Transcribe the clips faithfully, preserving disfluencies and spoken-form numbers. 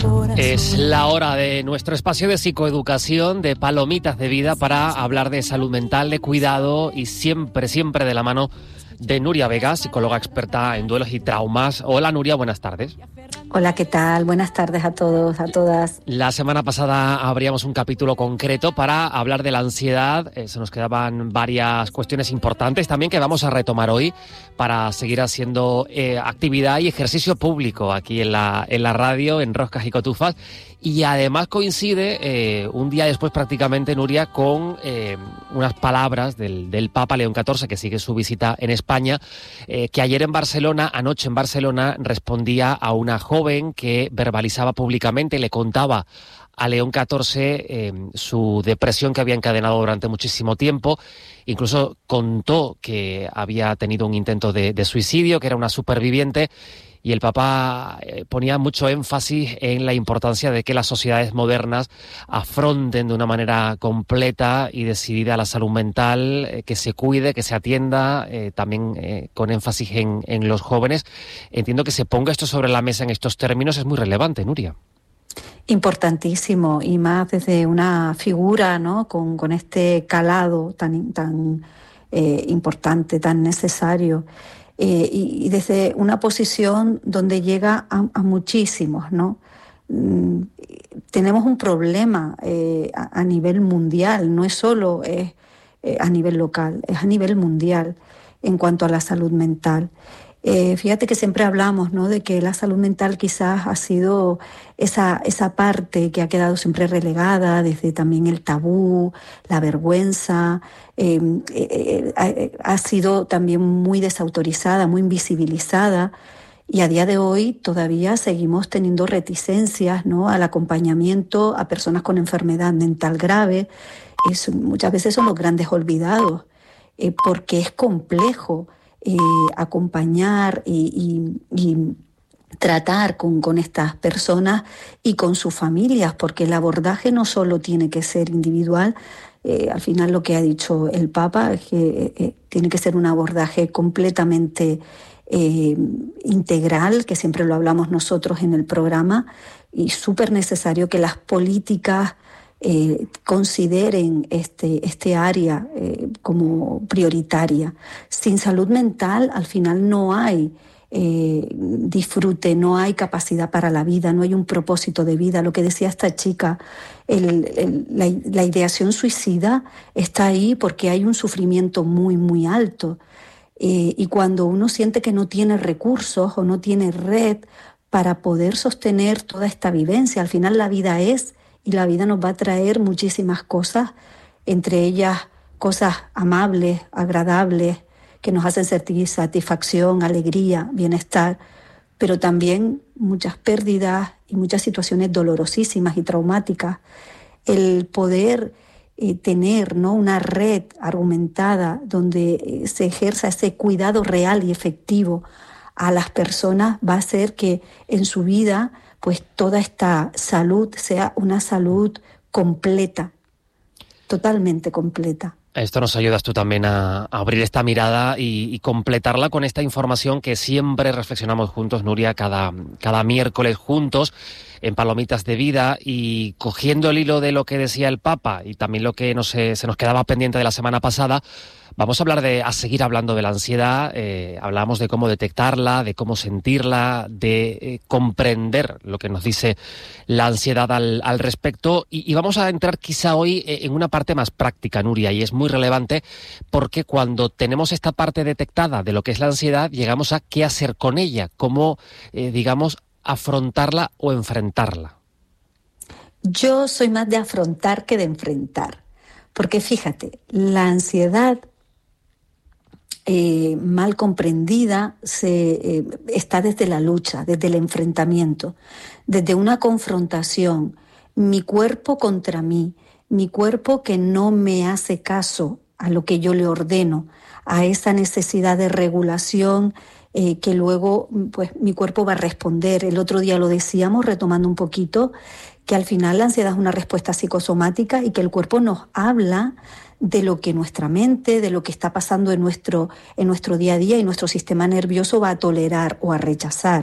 Es la hora de nuestro espacio de psicoeducación, de palomitas de vida, para hablar de salud mental, de cuidado y siempre, siempre de la mano de Nuria Vega, psicóloga experta en duelos y traumas. Hola Nuria, buenas tardes. Hola, ¿qué tal? Buenas tardes a todos, a todas. La semana pasada abríamos un capítulo concreto para hablar de la ansiedad. Eh, se nos quedaban varias cuestiones importantes también que vamos a retomar hoy para seguir haciendo eh, actividad y ejercicio público aquí en la, en la radio, en Roscas y Cotufas. Y además coincide eh, un día después prácticamente, Nuria, con eh, unas palabras del, del Papa León catorce, que sigue su visita en España, eh, que ayer en Barcelona, anoche en Barcelona, respondía a una joven que verbalizaba públicamente, le contaba a León catorce eh, su depresión que había encadenado durante muchísimo tiempo. Incluso contó que había tenido un intento de, de suicidio, que era una superviviente. Y el Papa ponía mucho énfasis en la importancia de que las sociedades modernas afronten de una manera completa y decidida la salud mental, eh, que se cuide, que se atienda, eh, también eh, con énfasis en, en los jóvenes. Entiendo que se ponga esto sobre la mesa en estos términos es muy relevante, Nuria. Importantísimo, y más desde una figura, ¿no?, con, con este calado tan, tan eh, importante, tan necesario. Eh, y, y desde una posición donde llega a, a muchísimos, ¿no? Mm, tenemos un problema eh, a, a nivel mundial, no es solo eh, eh, a nivel local, es a nivel mundial en cuanto a la salud mental. Eh, fíjate que siempre hablamos, ¿no?, de que la salud mental quizás ha sido esa, esa parte que ha quedado siempre relegada, desde también el tabú, la vergüenza, eh, eh, eh, ha sido también muy desautorizada, muy invisibilizada, y a día de hoy todavía seguimos teniendo reticencias, ¿no?, al acompañamiento a personas con enfermedad mental grave. Es, muchas veces son los grandes olvidados, eh, porque es complejo Eh, acompañar y, y, y tratar con, con estas personas y con sus familias, porque el abordaje no solo tiene que ser individual. Eh, al final lo que ha dicho el Papa es que eh, tiene que ser un abordaje completamente eh, integral, que siempre lo hablamos nosotros en el programa, y súper necesario que las políticas Eh, consideren este, este área eh, como prioritaria. Sin salud mental, al final no hay eh, disfrute, no hay capacidad para la vida, no hay un propósito de vida. Lo que decía esta chica, el, el, la, la ideación suicida está ahí porque hay un sufrimiento muy, muy alto. Eh, y cuando uno siente que no tiene recursos o no tiene red para poder sostener toda esta vivencia, al final la vida es... y la vida nos va a traer muchísimas cosas, entre ellas cosas amables, agradables, que nos hacen sentir satisfacción, alegría, bienestar, pero también muchas pérdidas y muchas situaciones dolorosísimas y traumáticas. El poder eh, tener, ¿no?, una red argumentada donde eh, se ejerza ese cuidado real y efectivo a las personas va a hacer que en su vida pues toda esta salud sea una salud completa, totalmente completa. Esto nos ayudas tú también a, a abrir esta mirada y, y completarla con esta información que siempre reflexionamos juntos, Nuria, cada, cada miércoles juntos en Palomitas de Vida, y cogiendo el hilo de lo que decía el Papa y también lo que no se, se nos quedaba pendiente de la semana pasada. Vamos a hablar de, a seguir hablando de la ansiedad. Eh, hablamos de cómo detectarla, de cómo sentirla, de eh, comprender lo que nos dice la ansiedad al, al respecto. Y, y vamos a entrar quizá hoy en una parte más práctica, Nuria, y es muy relevante porque cuando tenemos esta parte detectada de lo que es la ansiedad, llegamos a qué hacer con ella, cómo, eh, digamos, afrontarla o enfrentarla. Yo soy más de afrontar que de enfrentar, porque fíjate, la ansiedad Eh, mal comprendida se, eh, está desde la lucha, desde el enfrentamiento, desde una confrontación, mi cuerpo contra mí, mi cuerpo que no me hace caso a lo que yo le ordeno, a esa necesidad de regulación eh, que luego pues mi cuerpo va a responder. El otro día lo decíamos, retomando un poquito, que al final la ansiedad es una respuesta psicosomática y que el cuerpo nos habla de lo que nuestra mente, de lo que está pasando en nuestro, en nuestro día a día, y nuestro sistema nervioso va a tolerar o a rechazar.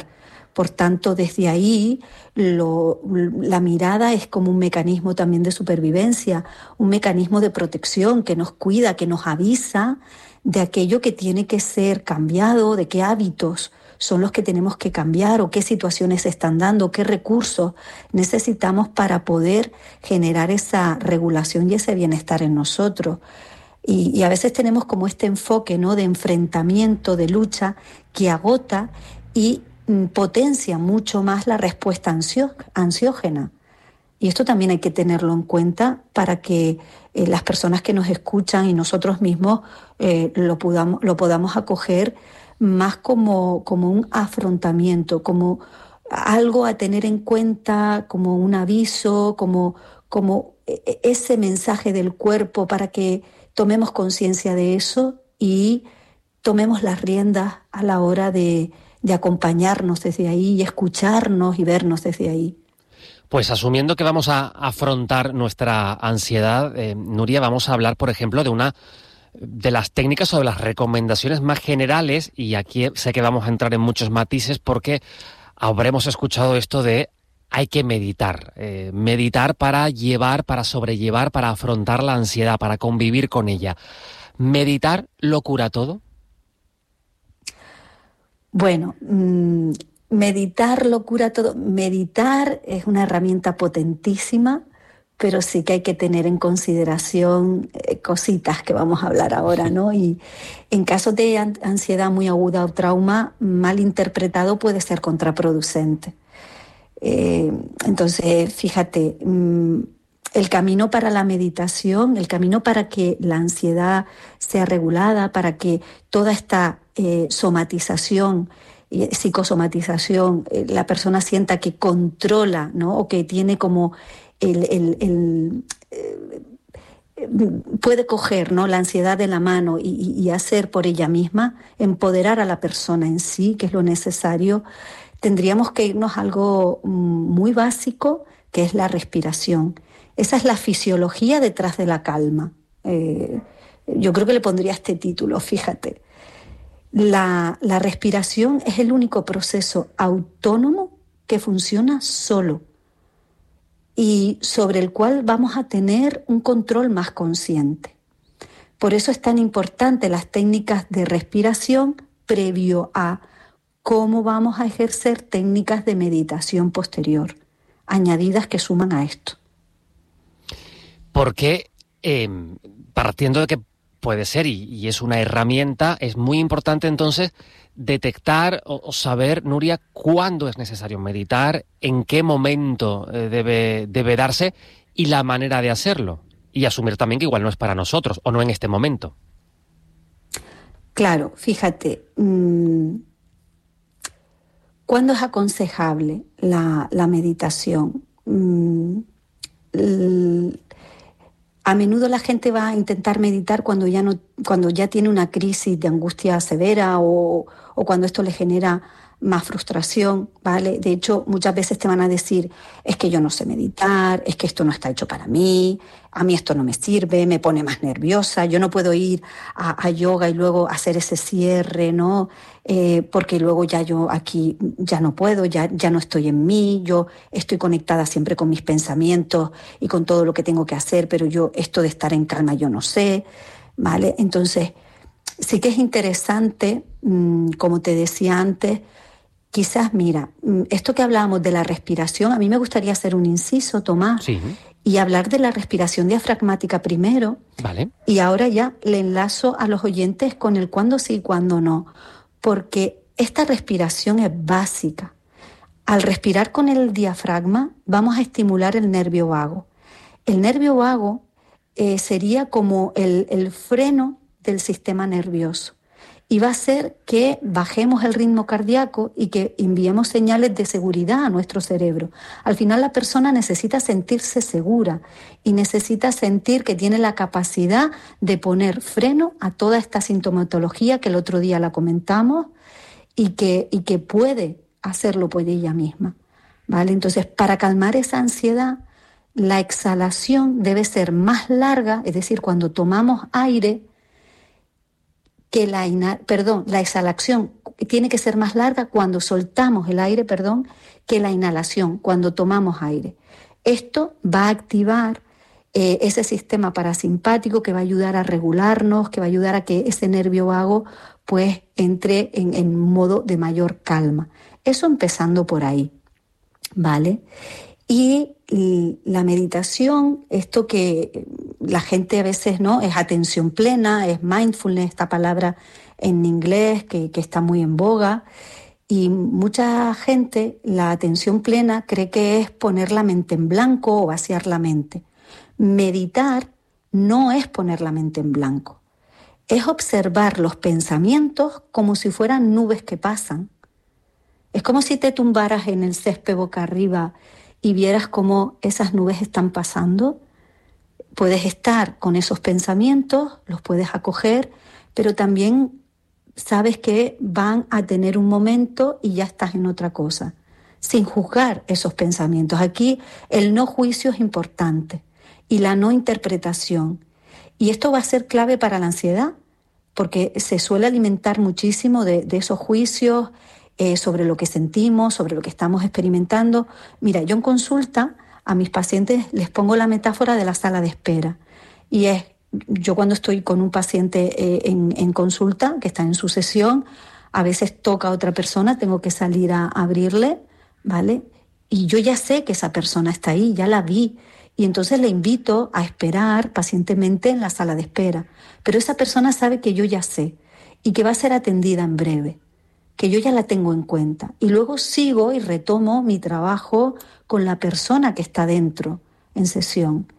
Por tanto, desde ahí lo, la mirada es como un mecanismo también de supervivencia, un mecanismo de protección que nos cuida, que nos avisa de aquello que tiene que ser cambiado, de qué hábitos son los que tenemos que cambiar o qué situaciones se están dando, qué recursos necesitamos para poder generar esa regulación y ese bienestar en nosotros. Y, y a veces tenemos como este enfoque, ¿no?, de enfrentamiento, de lucha, que agota y mm, potencia mucho más la respuesta ansio, ansiógena. Y esto también hay que tenerlo en cuenta para que eh, las personas que nos escuchan y nosotros mismos eh, lo, podamos, lo podamos acoger más como, como un afrontamiento, como algo a tener en cuenta, como un aviso, como, como ese mensaje del cuerpo para que tomemos conciencia de eso y tomemos las riendas a la hora de, de acompañarnos desde ahí y escucharnos y vernos desde ahí. Pues asumiendo que vamos a afrontar nuestra ansiedad, eh, Nuria, vamos a hablar, por ejemplo, de una de las técnicas o de las recomendaciones más generales, y aquí sé que vamos a entrar en muchos matices porque habremos escuchado esto de hay que meditar, eh, meditar para llevar, para sobrellevar, para afrontar la ansiedad, para convivir con ella. ¿Meditar lo cura todo? Bueno, mmm, meditar lo cura todo. Meditar es una herramienta potentísima, pero sí que hay que tener en consideración eh, cositas que vamos a hablar ahora, ¿no? Y en casos de ansiedad muy aguda o trauma mal interpretado puede ser contraproducente. Eh, entonces, fíjate, mmm, el camino para la meditación, el camino para que la ansiedad sea regulada, para que toda esta eh, somatización, eh, psicosomatización, eh, la persona sienta que controla, ¿no?, o que tiene como el, el, el eh, puede coger, ¿no?, la ansiedad de la mano y, y hacer por ella misma, empoderar a la persona en sí, que es lo necesario. Tendríamos que irnos a algo muy básico, que es la respiración. Esa es la fisiología detrás de la calma. Eh, yo creo que le pondría este título, fíjate. La, la respiración es el único proceso autónomo que funciona solo y sobre el cual vamos a tener un control más consciente. Por eso es tan importante las técnicas de respiración previo a cómo vamos a ejercer técnicas de meditación posterior, añadidas que suman a esto. Porque, eh, partiendo de que puede ser y, y es una herramienta, es muy importante entonces detectar o, o saber, Nuria, cuándo es necesario meditar, en qué momento eh, debe, debe darse y la manera de hacerlo. Y asumir también que igual no es para nosotros o no en este momento. Claro, fíjate, mmm, ¿cuándo es aconsejable la, la meditación? Mm, l- A menudo la gente va a intentar meditar cuando ya no, cuando ya tiene una crisis de angustia severa o, o cuando esto le genera más frustración, ¿vale? De hecho, muchas veces te van a decir, es que yo no sé meditar, es que esto no está hecho para mí, a mí esto no me sirve, me pone más nerviosa, yo no puedo ir a, a yoga y luego hacer ese cierre, ¿no? Eh, porque luego ya yo aquí ya no puedo, ya, ya no estoy en mí, yo estoy conectada siempre con mis pensamientos y con todo lo que tengo que hacer, pero yo esto de estar en calma yo no sé, ¿vale? Entonces, sí que es interesante, mmm, como te decía antes, quizás, mira, esto que hablábamos de la respiración, a mí me gustaría hacer un inciso, Tomás, Sí. y hablar de la respiración diafragmática primero. Vale. Y ahora ya le enlazo a los oyentes con el cuándo sí y cuándo no, porque esta respiración es básica. Al respirar con el diafragma vamos a estimular el nervio vago. El nervio vago eh, sería como el, el freno del sistema nervioso. Y va a hacer que bajemos el ritmo cardíaco y que enviemos señales de seguridad a nuestro cerebro. Al final la persona necesita sentirse segura y necesita sentir que tiene la capacidad de poner freno a toda esta sintomatología que el otro día la comentamos y que, y que puede hacerlo por ella misma, ¿vale? Entonces, para calmar esa ansiedad, la exhalación debe ser más larga, es decir, cuando tomamos aire, que la ina- perdón, la exhalación tiene que ser más larga cuando soltamos el aire, perdón, que la inhalación, cuando tomamos aire. Esto va a activar eh, ese sistema parasimpático que va a ayudar a regularnos, que va a ayudar a que ese nervio vago pues entre en, en modo de mayor calma. Eso empezando por ahí, ¿vale? Y, y la meditación, esto que la gente a veces no es atención plena, es mindfulness, esta palabra en inglés que, que está muy en boga, y mucha gente la atención plena cree que es poner la mente en blanco o vaciar la mente. Meditar no es poner la mente en blanco, es observar los pensamientos como si fueran nubes que pasan. Es como si te tumbaras en el césped boca arriba y vieras cómo esas nubes están pasando. Puedes estar con esos pensamientos, los puedes acoger, pero también sabes que van a tener un momento y ya estás en otra cosa, sin juzgar esos pensamientos. Aquí el no juicio es importante y la no interpretación. Y esto va a ser clave para la ansiedad, porque se suele alimentar muchísimo de, de esos juicios eh, sobre lo que sentimos, sobre lo que estamos experimentando. Mira, yo en consulta a mis pacientes les pongo la metáfora de la sala de espera. Y es, yo cuando estoy con un paciente eh, en, en consulta, que está en su sesión, a veces toca a otra persona, tengo que salir a abrirle, ¿vale? Y yo ya sé que esa persona está ahí, ya la vi. Y entonces le invito a esperar pacientemente en la sala de espera. Pero esa persona sabe que yo ya sé y que va a ser atendida en breve, que yo ya la tengo en cuenta. Y luego sigo y retomo mi trabajo con la persona que está dentro en sesión.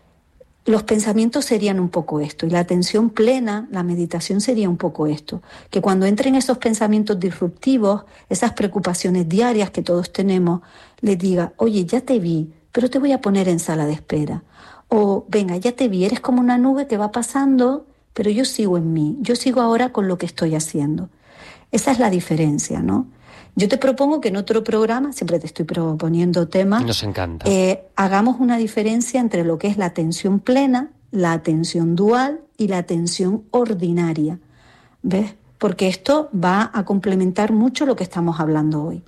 Los pensamientos serían un poco esto, y la atención plena, la meditación sería un poco esto, que cuando entren esos pensamientos disruptivos, esas preocupaciones diarias que todos tenemos, les diga, oye, ya te vi, pero te voy a poner en sala de espera. O, venga, ya te vi, eres como una nube que va pasando, pero yo sigo en mí, yo sigo ahora con lo que estoy haciendo. Esa es la diferencia, ¿no? Yo te propongo que en otro programa, siempre te estoy proponiendo temas, nos encanta. Eh, hagamos una diferencia entre lo que es la atención plena, la atención dual y la atención ordinaria, ¿ves? Porque esto va a complementar mucho lo que estamos hablando hoy.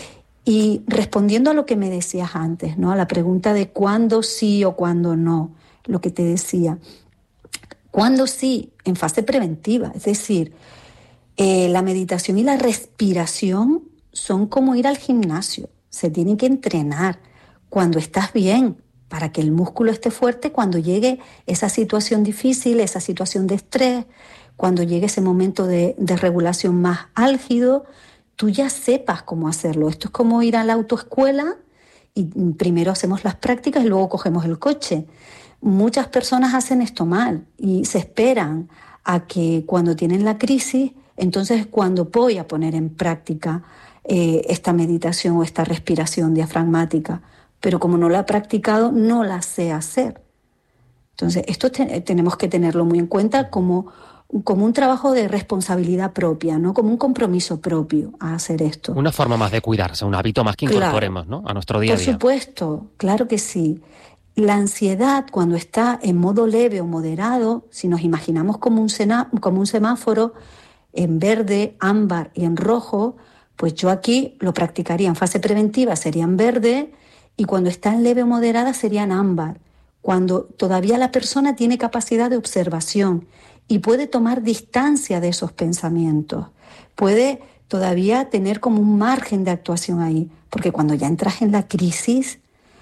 Y respondiendo a lo que me decías antes, ¿no? A la pregunta de cuándo sí o cuándo no, lo que te decía. ¿Cuándo sí? En fase preventiva, es decir, eh, la meditación y la respiración son como ir al gimnasio, se tienen que entrenar cuando estás bien, para que el músculo esté fuerte cuando llegue esa situación difícil, esa situación de estrés, cuando llegue ese momento de, de regulación más álgido, tú ya sepas cómo hacerlo. Esto es como ir a la autoescuela y primero hacemos las prácticas y luego cogemos el coche. Muchas personas hacen esto mal y se esperan a que cuando tienen la crisis, entonces es cuando voy a poner en práctica eh, esta meditación o esta respiración diafragmática. Pero como no la he practicado, no la sé hacer. Entonces, esto te, tenemos que tenerlo muy en cuenta como, como un trabajo de responsabilidad propia, ¿no? Como un compromiso propio a hacer esto. Una forma más de cuidarse, un hábito más que incorporemos, claro, ¿no? A nuestro día a día. Por supuesto, claro que sí. La ansiedad, cuando está en modo leve o moderado, si nos imaginamos como un, sena, como un semáforo en verde, ámbar y en rojo, pues yo aquí lo practicaría en fase preventiva, sería en verde, y cuando está en leve o moderada sería en ámbar, cuando todavía la persona tiene capacidad de observación y puede tomar distancia de esos pensamientos, puede todavía tener como un margen de actuación ahí, porque cuando ya entras en la crisis,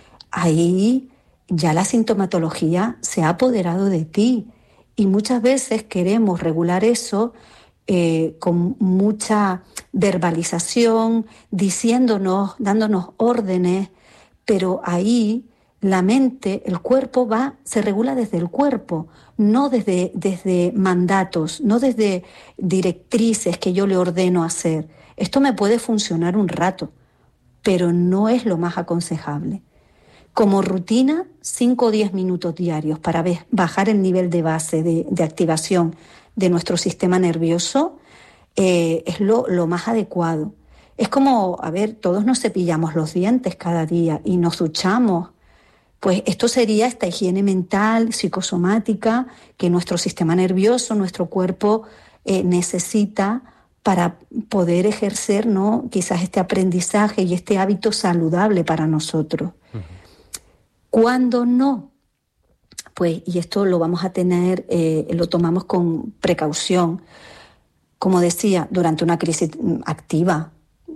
ahí ya la sintomatología se ha apoderado de ti y muchas veces queremos regular eso eh, con mucha verbalización, diciéndonos, dándonos órdenes, pero ahí la mente, el cuerpo va, se regula desde el cuerpo, no desde, desde mandatos, no desde directrices que yo le ordeno hacer. Esto me puede funcionar un rato, pero no es lo más aconsejable. Como rutina, cinco o diez minutos diarios para ver, bajar el nivel de base de, de activación de nuestro sistema nervioso eh, es lo, lo más adecuado. Es como, a ver, todos nos cepillamos los dientes cada día y nos duchamos. Pues esto sería esta higiene mental, psicosomática, que nuestro sistema nervioso, nuestro cuerpo eh, necesita para poder ejercer, ¿no?, quizás este aprendizaje y este hábito saludable para nosotros. Uh-huh. ¿Cuándo no? Pues, y esto lo vamos a tener, eh, lo tomamos con precaución. Como decía, durante una crisis activa,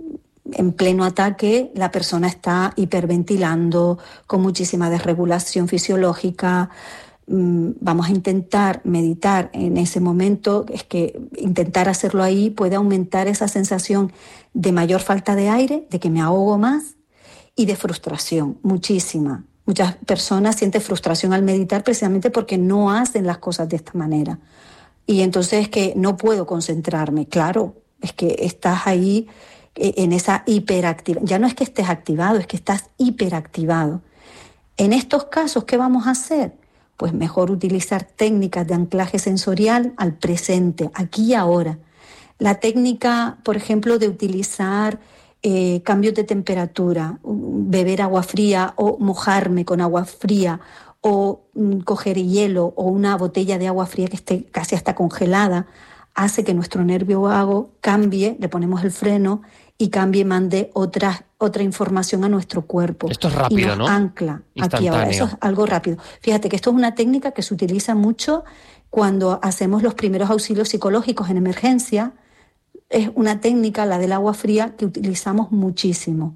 en pleno ataque, la persona está hiperventilando, con muchísima desregulación fisiológica. Vamos a intentar meditar en ese momento. Es que intentar hacerlo ahí puede aumentar esa sensación de mayor falta de aire, de que me ahogo más, y de frustración, muchísima. Muchas personas sienten frustración al meditar precisamente porque no hacen las cosas de esta manera. Y entonces es que no puedo concentrarme. Claro, es que estás ahí en esa hiperactividad. Ya no es que estés activado, es que estás hiperactivado. En estos casos, ¿qué vamos a hacer? Pues mejor utilizar técnicas de anclaje sensorial al presente, aquí y ahora. La técnica, por ejemplo, de utilizar eh, cambios de temperatura, beber agua fría o mojarme con agua fría, o mm, coger hielo o una botella de agua fría que esté casi hasta congelada, hace que nuestro nervio vago cambie, le ponemos el freno y cambie, mande otra, otra información a nuestro cuerpo. Esto es rápido, y nos ¿no? ancla aquí ahora. Eso es algo rápido. Fíjate que esto es una técnica que se utiliza mucho cuando hacemos los primeros auxilios psicológicos en emergencia. Es una técnica, la del agua fría, que utilizamos muchísimo.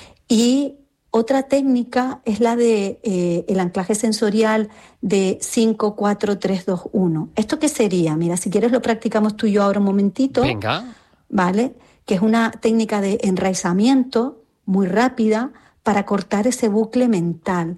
Y otra técnica es la de eh, el anclaje sensorial de cinco, cuatro, tres, dos, uno. ¿Esto qué sería? Mira, si quieres lo practicamos tú y yo ahora un momentito. Venga. ¿Vale? Que es una técnica de enraizamiento muy rápida para cortar ese bucle mental.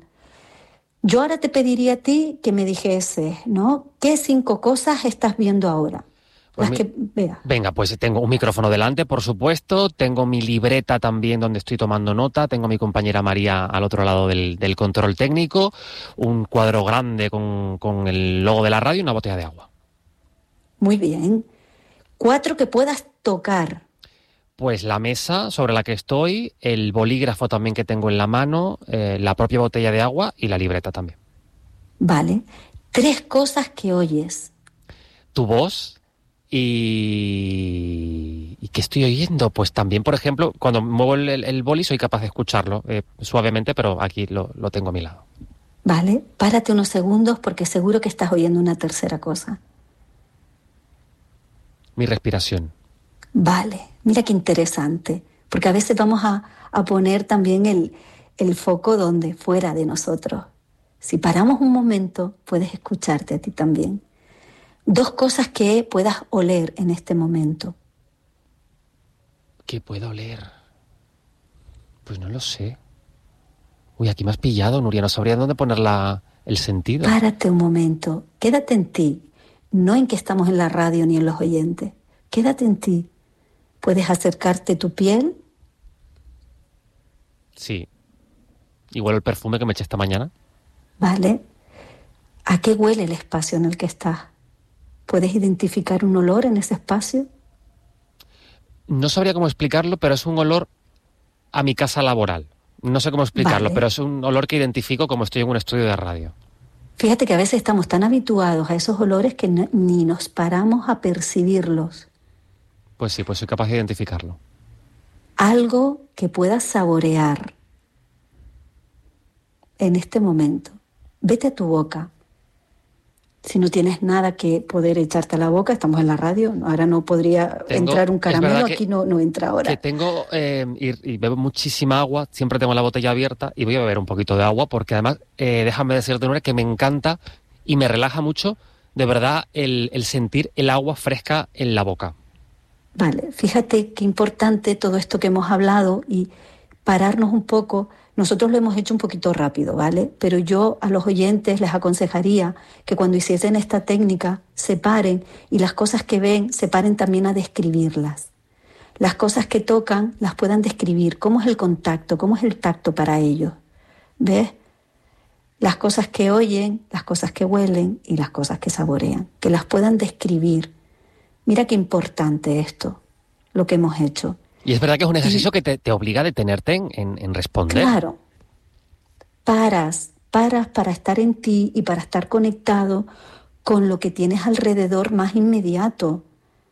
Yo ahora te pediría a ti que me dijeses, ¿no?, ¿qué cinco cosas estás viendo ahora? Pues Las mi... que veas. Venga, pues tengo un micrófono delante, por supuesto, tengo mi libreta también donde estoy tomando nota, tengo a mi compañera María al otro lado del, del control técnico, un cuadro grande con, con el logo de la radio y una botella de agua. Muy bien. Cuatro que puedas tocar. Pues la mesa sobre la que estoy, el bolígrafo también que tengo en la mano, eh, la propia botella de agua y la libreta también. Vale. Tres cosas que oyes. Tu voz y... ¿Y qué estoy oyendo? Pues también, por ejemplo, cuando muevo el, el boli soy capaz de escucharlo eh, suavemente, pero aquí lo, lo tengo a mi lado. Vale. Párate unos segundos porque seguro que estás oyendo una tercera cosa. Mi respiración. Vale, mira qué interesante, porque a veces vamos a, a poner también el, el foco donde, fuera de nosotros. Si paramos un momento, puedes escucharte a ti también. Dos cosas que puedas oler en este momento. ¿Qué puedo oler? Pues no lo sé. Uy, aquí me has pillado, Nuria, no sabría dónde poner la, el sentido. Párate un momento, quédate en ti, no en que estamos en la radio ni en los oyentes. Quédate en ti. ¿Puedes acercarte tu piel? Sí. Igual el perfume que me eché esta mañana. Vale. ¿A qué huele el espacio en el que estás? ¿Puedes identificar un olor en ese espacio? No sabría cómo explicarlo, pero es un olor a mi casa laboral. No sé cómo explicarlo, Vale. pero es un olor que identifico como estoy en un estudio de radio. Fíjate que a veces estamos tan habituados a esos olores que no, ni nos paramos a percibirlos. Pues sí, pues soy capaz de identificarlo. Algo que puedas saborear en este momento. Vete a tu boca. Si no tienes nada que poder echarte a la boca, estamos en la radio, ahora no podría Tengo, entrar un caramelo, que, aquí no, no entra ahora. Que tengo, eh, y, y bebo muchísima agua, siempre tengo la botella abierta y voy a beber un poquito de agua porque además, eh, déjame decirte, Nuria, que me encanta y me relaja mucho, de verdad, el, el sentir el agua fresca en la boca. Vale, fíjate qué importante todo esto que hemos hablado y pararnos un poco. Nosotros lo hemos hecho un poquito rápido, ¿vale? Pero yo a los oyentes les aconsejaría que cuando hiciesen esta técnica se paren y las cosas que ven se paren también a describirlas. Las cosas que tocan las puedan describir. ¿Cómo es el contacto? ¿Cómo es el tacto para ellos? ¿Ves? Las cosas que oyen, las cosas que huelen y las cosas que saborean. Que las puedan describir. Mira qué importante esto, lo que hemos hecho. Y es verdad que es un ejercicio y, que te, te obliga a detenerte en, en, en responder. Claro. Paras, paras para estar en ti y para estar conectado con lo que tienes alrededor más inmediato.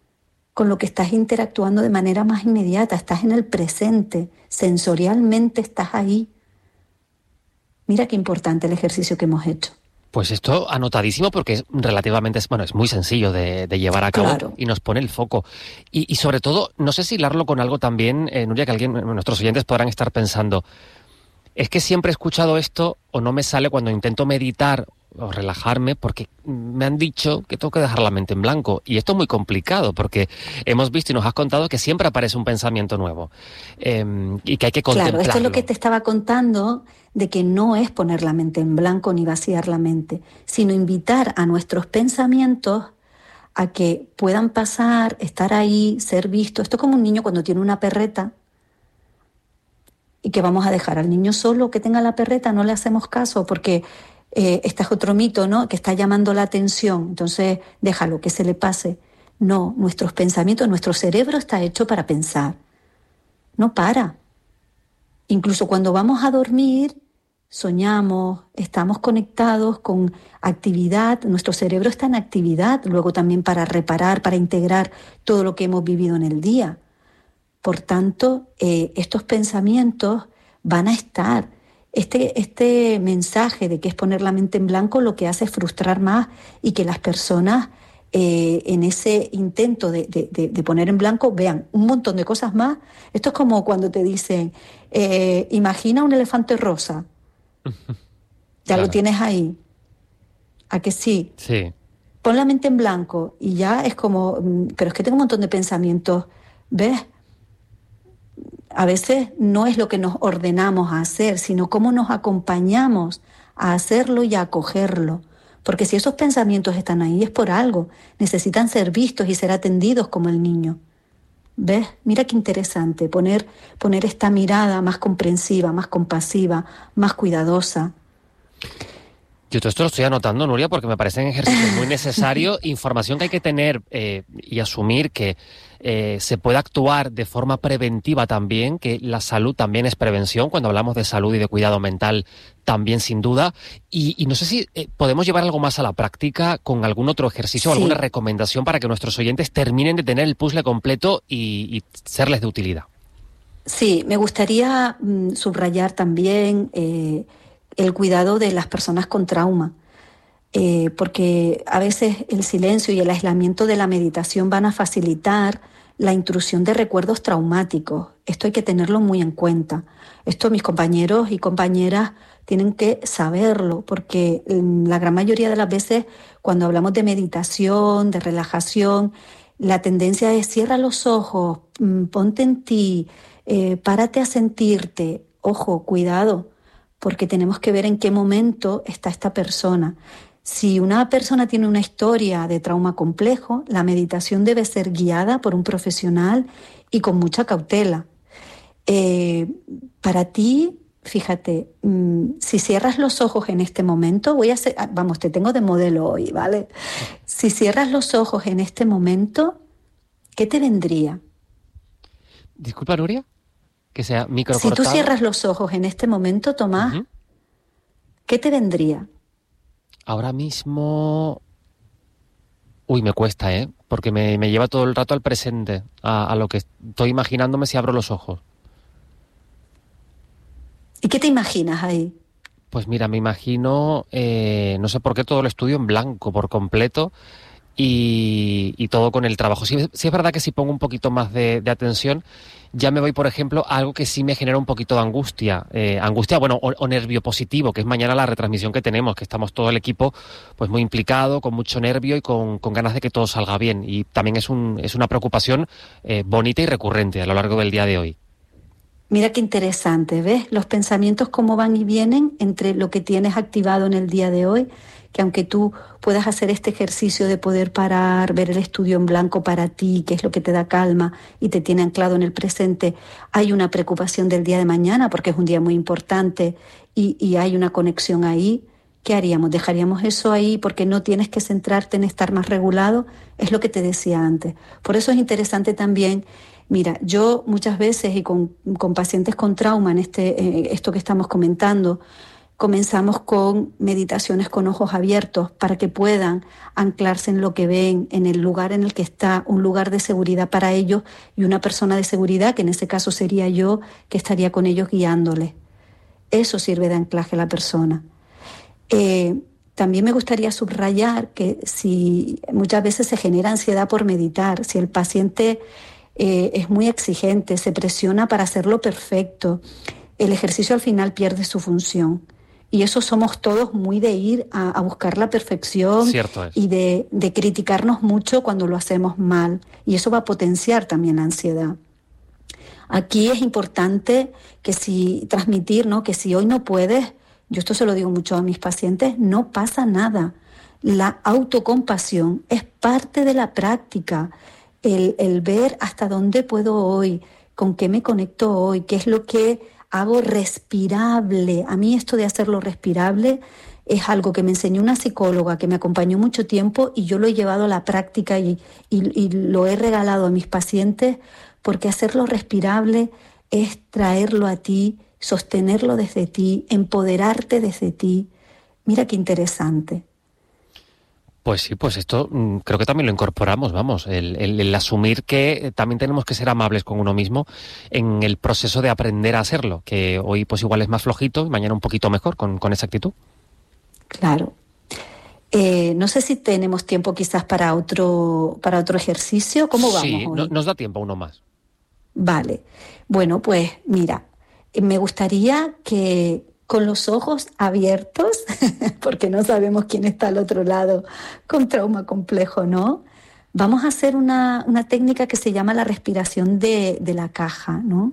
con lo que estás interactuando de manera más inmediata, estás en el presente, sensorialmente estás ahí. Mira qué importante el ejercicio que hemos hecho. Pues esto anotadísimo porque es relativamente, bueno, es muy sencillo de, de llevar a cabo, claro, y nos pone el foco. Y, y sobre todo, no sé si hilarlo con algo también, eh, Nuria, que alguien, nuestros oyentes podrán estar pensando, es que siempre he escuchado esto o no me sale cuando intento meditar o relajarme porque me han dicho que tengo que dejar la mente en blanco. Y esto es muy complicado porque hemos visto y nos has contado que siempre aparece un pensamiento nuevo eh, y que hay que contemplarlo. Claro, esto es lo que te estaba contando, de que no es poner la mente en blanco ni vaciar la mente, sino invitar a nuestros pensamientos a que puedan pasar, estar ahí, ser vistos. Esto es como un niño cuando tiene una perreta y que vamos a dejar al niño solo que tenga la perreta, no le hacemos caso porque eh, este es otro mito, ¿no?, que está llamando la atención, entonces déjalo que se le pase. No, nuestros pensamientos, nuestro cerebro está hecho para pensar, no para. Incluso cuando vamos a dormir, soñamos, estamos conectados con actividad, nuestro cerebro está en actividad, luego también para reparar, para integrar todo lo que hemos vivido en el día. Por tanto, eh, estos pensamientos van a estar. Este, este mensaje de que es poner la mente en blanco lo que hace es frustrar más y que las personas eh, en ese intento de, de, de, de poner en blanco vean un montón de cosas más. Esto es como cuando te dicen, eh, imagina un elefante rosa. Ya claro, lo tienes ahí. ¿A que sí? Sí. Pon la mente en blanco y ya es como, pero es que tengo un montón de pensamientos. ¿Ves? A veces no es lo que nos ordenamos a hacer, sino cómo nos acompañamos a hacerlo y a acogerlo. Porque si esos pensamientos están ahí es por algo, necesitan ser vistos y ser atendidos como el niño. ¿Ves? Mira qué interesante, poner, poner esta mirada más comprensiva, más compasiva, más cuidadosa. Yo todo esto lo estoy anotando, Nuria, porque me parecen ejercicios muy necesarios, información que hay que tener eh, y asumir que eh, se puede actuar de forma preventiva también, que la salud también es prevención, cuando hablamos de salud y de cuidado mental también sin duda, y, y no sé si eh, podemos llevar algo más a la práctica con algún otro ejercicio o sí, alguna recomendación para que nuestros oyentes terminen de tener el puzzle completo y, y serles de utilidad. Sí, me gustaría mm, subrayar también eh, el cuidado de las personas con trauma, eh, porque a veces el silencio y el aislamiento de la meditación van a facilitar la intrusión de recuerdos traumáticos. Esto hay que tenerlo muy en cuenta. Esto mis compañeros y compañeras tienen que saberlo, porque la gran mayoría de las veces cuando hablamos de meditación, de relajación, la tendencia es cierra los ojos, ponte en ti, eh, párate a sentirte. Ojo, cuidado, porque tenemos que ver en qué momento está esta persona. Si una persona tiene una historia de trauma complejo, la meditación debe ser guiada por un profesional y con mucha cautela. Eh, para ti, fíjate, mmm, si cierras los ojos en este momento, voy a hacer, vamos, te tengo de modelo hoy, ¿vale? Si cierras los ojos en este momento, ¿qué te vendría? Disculpa, Nuria, que sea micro Si tú cierras los ojos en este momento, Tomás, uh-huh, ¿qué te vendría? Ahora mismo... Uy, me cuesta, ¿eh? Porque me, me lleva todo el rato al presente, a, a lo que estoy imaginándome si abro los ojos. ¿Y qué te imaginas ahí? Pues mira, me imagino, eh, no sé por qué, todo el estudio en blanco por completo y, y todo con el trabajo. Sí, sí es verdad que si pongo un poquito más de, de atención, ya me voy, por ejemplo, a algo que sí me genera un poquito de angustia. Eh, angustia, bueno, o, o nervio positivo, que es mañana la retransmisión que tenemos, que estamos todo el equipo pues muy implicado, con mucho nervio y con, con ganas de que todo salga bien. Y también es, un, es una preocupación eh, bonita y recurrente a lo largo del día de hoy. Mira qué interesante, ¿ves? Los pensamientos cómo van y vienen entre lo que tienes activado en el día de hoy, que aunque tú puedas hacer este ejercicio de poder parar, ver el estudio en blanco para ti, que es lo que te da calma y te tiene anclado en el presente, hay una preocupación del día de mañana porque es un día muy importante y, y hay una conexión ahí. ¿Qué haríamos? ¿Dejaríamos eso ahí porque no tienes que centrarte en estar más regulado? Es lo que te decía antes. Por eso es interesante también. Mira, yo muchas veces y con, con pacientes con trauma en este, eh, esto que estamos comentando, Comenzamos con meditaciones con ojos abiertos para que puedan anclarse en lo que ven, en el lugar en el que está, un lugar de seguridad para ellos y una persona de seguridad, que en ese caso sería yo, que estaría con ellos guiándoles. Eso sirve de anclaje a la persona. Eh, también me gustaría subrayar que si muchas veces se genera ansiedad por meditar, si el paciente eh, es muy exigente, se presiona para hacerlo perfecto, el ejercicio al final pierde su función. Y eso somos todos muy de ir a, a buscar la perfección. Cierto es. Y de, de criticarnos mucho cuando lo hacemos mal. Y eso va a potenciar también la ansiedad. Aquí es importante que si transmitir, ¿no? Que si hoy no puedes, yo esto se lo digo mucho a mis pacientes, no pasa nada. La autocompasión es parte de la práctica. El, el ver hasta dónde puedo hoy, con qué me conecto hoy, qué es lo que hago respirable. A mí esto de hacerlo respirable es algo que me enseñó una psicóloga que me acompañó mucho tiempo y yo lo he llevado a la práctica y, y, y lo he regalado a mis pacientes, porque hacerlo respirable es traerlo a ti, sostenerlo desde ti, empoderarte desde ti. Mira qué interesante. Pues sí, pues esto mmm, creo que también lo incorporamos, vamos, el, el, el asumir que también tenemos que ser amables con uno mismo en el proceso de aprender a hacerlo, que hoy pues igual es más flojito y mañana un poquito mejor con, con esa actitud. Claro. Eh, no sé si tenemos tiempo quizás para otro, para otro ejercicio. ¿Cómo vamos sí, hoy? No, nos da tiempo uno más. Vale. Bueno, pues mira, me gustaría que con los ojos abiertos, porque no sabemos quién está al otro lado con trauma complejo, ¿no? Vamos a hacer una, una técnica que se llama la respiración de, de la caja, ¿no?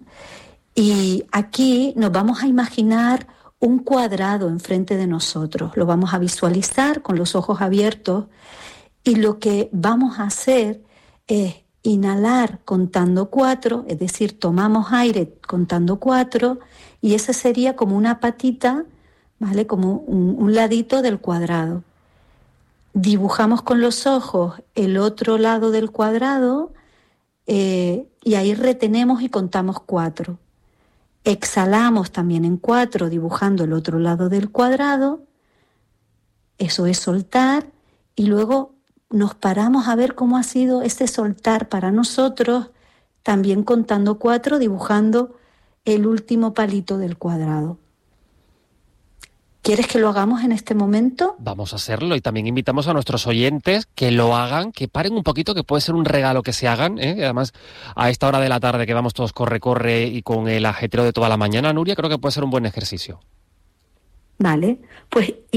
Y aquí nos vamos a imaginar un cuadrado enfrente de nosotros. Lo vamos a visualizar con los ojos abiertos y lo que vamos a hacer es inhalar contando cuatro, es decir, tomamos aire contando cuatro y esa sería como una patita, ¿vale? Como un, un ladito del cuadrado. Dibujamos con los ojos el otro lado del cuadrado eh, y ahí retenemos y contamos cuatro. Exhalamos también en cuatro, dibujando el otro lado del cuadrado. Eso es soltar y luego nos paramos a ver cómo ha sido ese soltar para nosotros, también contando cuatro, dibujando el último palito del cuadrado. ¿Quieres que lo hagamos en este momento? Vamos a hacerlo y también invitamos a nuestros oyentes que lo hagan, que paren un poquito, que puede ser un regalo que se hagan, ¿eh? Además, a esta hora de la tarde que vamos todos corre, corre y con el ajetreo de toda la mañana, Nuria, creo que puede ser un buen ejercicio. Vale, pues